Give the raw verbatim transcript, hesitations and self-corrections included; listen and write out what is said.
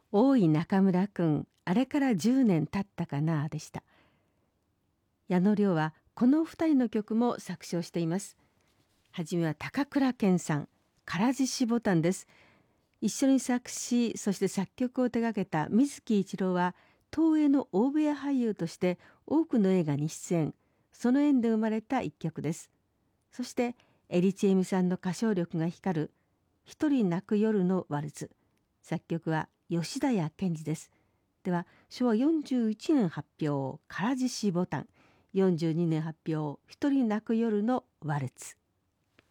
大井中村くん、あれからじゅうねん経ったかなでした。矢野亮はこのふたりの曲も作詞をしています。はじめは高倉健さん、唐獅子ボタンです。一緒に作詞、そして作曲を手掛けた水木一郎は東映の大部屋俳優として多くの映画に出演。その縁で生まれた一曲です。そして江利チエミさんの歌唱力が光る一人泣く夜のワルツ。作曲は吉田屋健二です。ではしょうわよんじゅういちねん発表唐獅子ボタン、よんじゅうにねん発表一人泣く夜のワルツ。